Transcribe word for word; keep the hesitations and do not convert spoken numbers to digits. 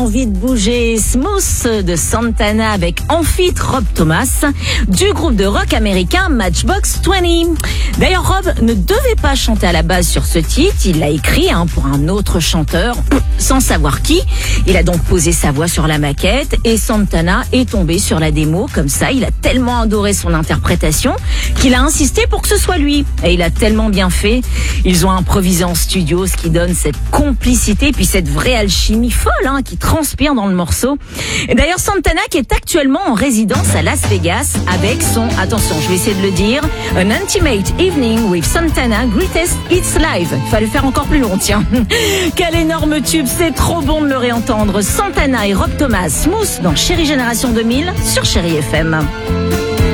envie de bouger. Smooth de Santana avec Amphi Rob Thomas du groupe de rock américain Matchbox vingt. D'ailleurs, Rob ne devait pas chanter à la base sur ce titre. Il l'a écrit hein, pour un autre chanteur, sans savoir qui. Il a donc posé sa voix sur la maquette et Santana est tombé sur la démo. Comme ça, il a tellement adoré son interprétation qu'il a insisté pour que ce soit lui. Et il a tellement bien fait. Ils ont improvisé en studio, ce qui donne cette complicité puis cette vraie alchimie folle hein, qui transpire dans le morceau. Et d'ailleurs, Santana qui est actuellement en résidence à Las Vegas avec son, attention, je vais essayer de le dire, An Intimate Evening with Santana Greatest Hits Live. Il fallait faire encore plus long, tiens. Quel énorme tube, c'est trop bon de le réentendre. Santana et Rob Thomas, Smooth dans Chérie Génération deux mille sur Chérie F M.